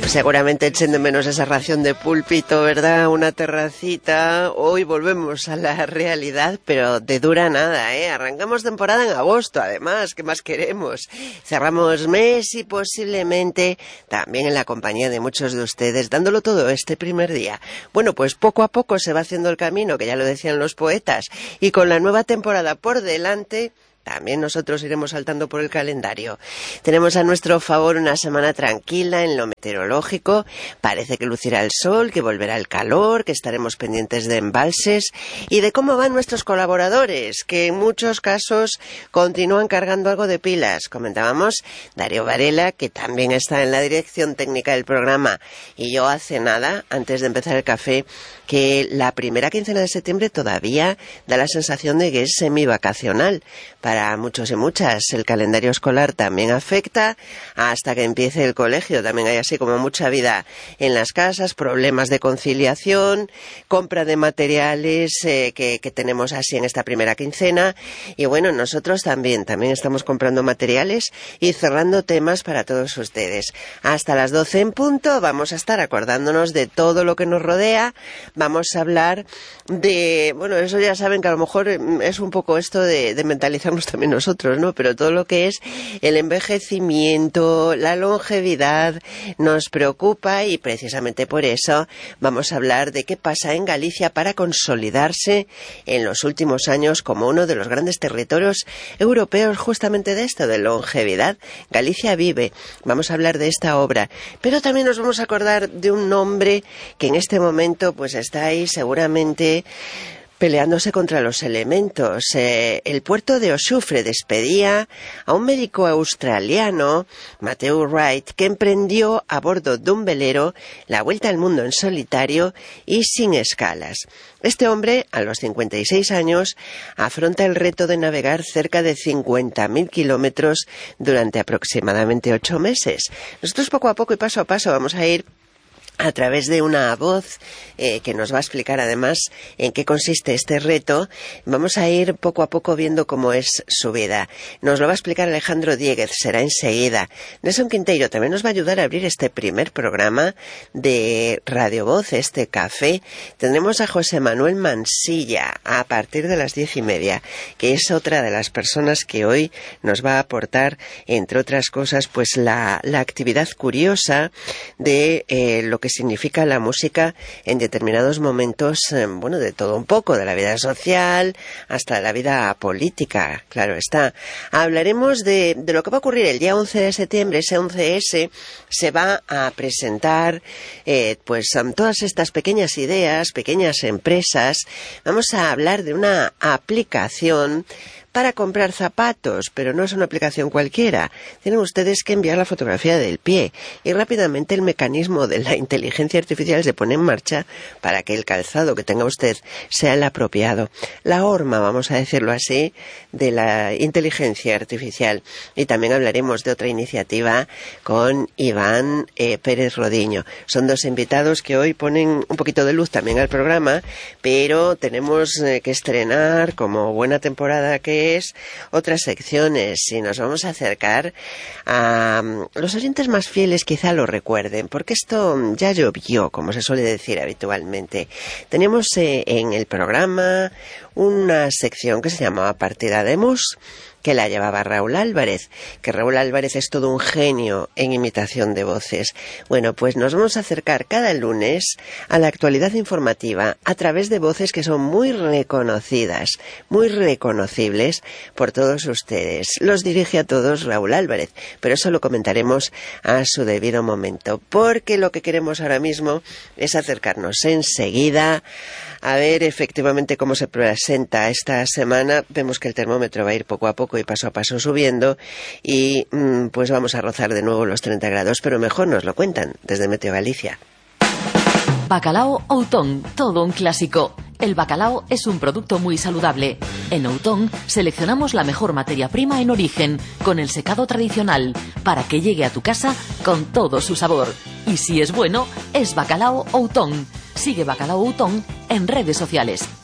Pues seguramente echen de menos esa ración de púlpito, ¿verdad? Una terracita. Hoy volvemos a la realidad, pero de dura nada, ¿eh? Arrancamos temporada en agosto, además, ¿qué más queremos? Cerramos mes y posiblemente también en la compañía de muchos de ustedes, dándolo todo este primer día. Bueno, pues poco a poco se va haciendo el camino, que ya lo decían los poetas, y con la nueva temporada por delante, también nosotros iremos saltando por el calendario. Tenemos a nuestro favor una semana tranquila en lo meteorológico. Parece que lucirá el sol, que volverá el calor, que estaremos pendientes de embalses y de cómo van nuestros colaboradores, que en muchos casos continúan cargando algo de pilas. Comentábamos Darío Varela, que también está en la dirección técnica del programa. Y yo hace nada, antes de empezar el café, que la primera quincena de septiembre todavía da la sensación de que es semivacacional para muchos y muchas. El calendario escolar también afecta hasta que empiece el colegio. También hay así como mucha vida en las casas, problemas de conciliación, compra de materiales que tenemos así en esta primera quincena. Y bueno, nosotros también estamos comprando materiales y cerrando temas para todos ustedes. Hasta las 12 en punto vamos a estar acordándonos de todo lo que nos rodea. Vamos a hablar de, bueno, eso ya saben que a lo mejor es un poco esto de mentalizarnos también nosotros, ¿no? Pero todo lo que es el envejecimiento, la longevidad, nos preocupa y precisamente por eso vamos a hablar de qué pasa en Galicia para consolidarse en los últimos años como uno de los grandes territorios europeos justamente de esto, de longevidad. Galicia vive. Vamos a hablar de esta obra. Pero también nos vamos a acordar de un nombre que en este momento pues está ahí seguramente peleándose contra los elementos. El puerto de Oxufre despedía a un médico australiano, Matthew Wright, que emprendió a bordo de un velero la vuelta al mundo en solitario y sin escalas. Este hombre, a los 56 años, afronta el reto de navegar cerca de 50.000 kilómetros durante aproximadamente 8 meses. Nosotros poco a poco y paso a paso vamos a ir a través de una voz que nos va a explicar además en qué consiste este reto. Vamos a ir poco a poco viendo cómo es su vida. Nos lo va a explicar Alejandro Dieguez, será enseguida. Nelson Quinteiro también nos va a ayudar a abrir este primer programa de Radio Voz, este café. Tendremos a José Manuel Mansilla a partir de las 10:30, que es otra de las personas que hoy nos va a aportar, entre otras cosas, pues la actividad curiosa de lo que significa la música en determinados momentos, bueno, de todo un poco, de la vida social hasta la vida política, claro está. Hablaremos de lo que va a ocurrir el día 11 de septiembre, ese 11S, se va a presentar pues todas estas pequeñas ideas, pequeñas empresas. Vamos a hablar de una aplicación para comprar zapatos, pero no es una aplicación cualquiera. Tienen ustedes que enviar la fotografía del pie y rápidamente el mecanismo de la inteligencia artificial se pone en marcha para que el calzado que tenga usted sea el apropiado. La horma, vamos a decirlo así, de la inteligencia artificial. Y también hablaremos de otra iniciativa con Iván Pérez Rodiño. Son dos invitados que hoy ponen un poquito de luz también al programa, pero tenemos que estrenar, como buena temporada que es, otras secciones y nos vamos a acercar a los oyentes más fieles, quizá lo recuerden, porque esto ya llovió, como se suele decir habitualmente. Teníamos en el programa una sección que se llamaba Partida de Mus, que la llevaba Raúl Álvarez, que Raúl Álvarez es todo un genio en imitación de voces. Bueno, pues nos vamos a acercar cada lunes a la actualidad informativa a través de voces que son muy reconocidas, muy reconocibles por todos ustedes. Los dirige a todos Raúl Álvarez, pero eso lo comentaremos a su debido momento, porque lo que queremos ahora mismo es acercarnos enseguida a ver efectivamente cómo se presenta esta semana. Vemos que el termómetro va a ir poco a poco y paso a paso subiendo y pues vamos a rozar de nuevo los 30 grados, pero mejor nos lo cuentan desde Meteo Galicia. Bacalao Outón, todo un clásico. El bacalao es un producto muy saludable. En Outón seleccionamos la mejor materia prima en origen, con el secado tradicional, para que llegue a tu casa con todo su sabor. Y si es bueno, es Bacalao Outón. Sigue Bacalao Outón en redes sociales.